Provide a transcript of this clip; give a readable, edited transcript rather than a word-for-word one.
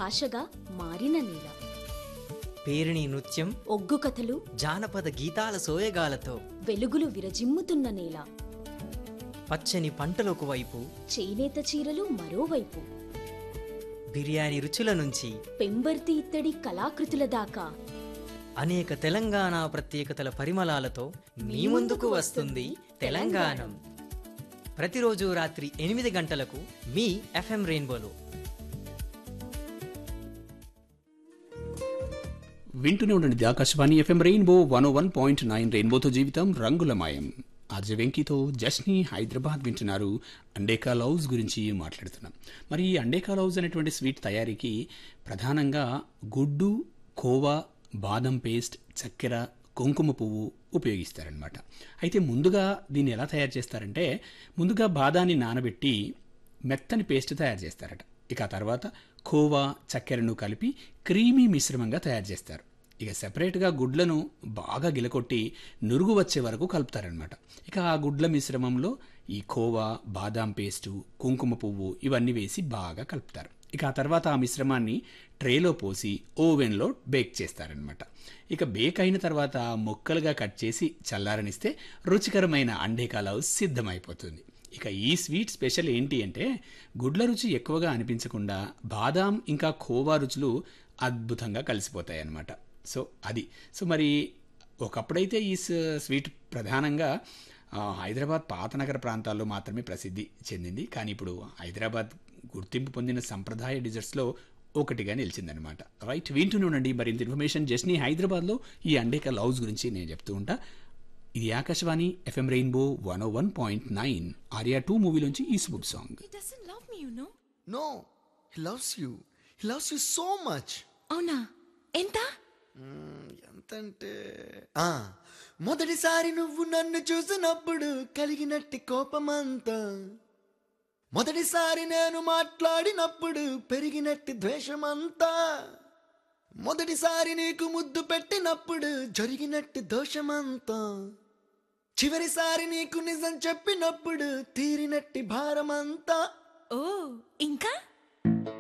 భాషగా మారిన నేల. పేరిణి నృత్యం, ఒగ్గు కథలు, జానపద గీతాల సోయగాలతో వెలుగులు విరజిమ్ముతున్న నేల. పచ్చని పంటలొక వైపు, చేనేత చీరలు మరోవైపు. బిర్యానీ రుచుల నుంచి పెంబర్తి ఇత్తడి కళాకృతుల దాకా అనేక తెలంగాణ ప్రత్యేకతల పరిమళాలతో మీ ముందుకు వస్తుంది తెలంగాణం. ప్రతిరోజు రాత్రి 8 గంటలకు మీ FM రెయిన్బోలో. వింటూనే ఉండండి ఆకాశవాణి FM రెయిన్బో 101.9. రెయిన్బోతో జీవితం రంగులమయం. ఆర్జే వెంకీతో జస్ని హైదరాబాద్ వింటున్నారు. అండేకా లౌజ్ గురించి మాట్లాడుతున్నాం. మరి ఈ అండేకా లౌజ్ అనేటువంటి స్వీట్ తయారీకి ప్రధానంగా గుడ్డు, కోవా, బాదం పేస్ట్, చక్కెర, కుంకుమ పువ్వు ఉపయోగిస్తారనమాట. అయితే ముందుగా దీన్ని ఎలా తయారు చేస్తారంటే, ముందుగా బాదాన్ని నానబెట్టి మెత్తని పేస్ట్ తయారు చేస్తారట. ఇక ఆ తర్వాత కోవా, చక్కెరను కలిపి క్రీమీ మిశ్రమంగా తయారు చేస్తారు. ఇక సెపరేట్గా గుడ్లను బాగా గిలకొట్టి నురుగు వచ్చే వరకు కలుపుతారనమాట. ఇక ఆ గుడ్ల మిశ్రమంలో ఈ కోవా, బాదాం పేస్టు, కుంకుమ పువ్వు ఇవన్నీ వేసి బాగా కలుపుతారు. ఇక ఆ తర్వాత ఆ మిశ్రమాన్ని ట్రేలో పోసి ఓవెన్లో బేక్ చేస్తారనమాట. ఇక బేక్ అయిన తర్వాత ముక్కలుగా కట్ చేసి చల్లారనిస్తే రుచికరమైన అండేకా లౌజ్ సిద్ధమైపోతుంది. ఇక ఈ స్వీట్ స్పెషల్ ఏంటి అంటే, గుడ్ల రుచి ఎక్కువగా అనిపించకుండా బాదాం ఇంకా కోవా రుచులు అద్భుతంగా కలిసిపోతాయి అన్నమాట. సో మరి ఒకప్పుడైతే ఈ స్వీట్ ప్రధానంగా హైదరాబాద్ పాతనగర ప్రాంతాల్లో మాత్రమే ప్రసిద్ధి చెందింది. కానీ ఇప్పుడు హైదరాబాద్ గుర్తింపు పొందిన సంప్రదాయ డిజర్ట్స్లో ఒకటిగా నిలిచిందనమాట. రైట్, వింటూనే ఉండండి మరింత ఇన్ఫర్మేషన్. జస్ని హైదరాబాద్లో ఈ అండేకా లౌజ్ గురించి నేను చెప్తూ ఉంటా. ఇది ఆకాశవాణి FM రెయిన్బో 101.9. ఆర్యా 2 మూవీలోంచి ఈ smooth song. He doesn't love me, you know. No, he loves you. He loves you so much. అవునా? ఎంత? ఎంతంటే మొదటిసారి నువ్వు నన్ను చూసినప్పుడు కలిగినట్టి కోపమంతా, మొదటిసారి నేను మాట్లాడినప్పుడు పెరిగినట్టి ద్వేషమంతా, మొదటిసారి నీకు ముద్దు పెట్టినప్పుడు జరిగినట్టి దోషమంతా, చివరిసారి నీకు నిజం చెప్పినప్పుడు తీరినట్టి భారమంతా. ఓ ఇంకా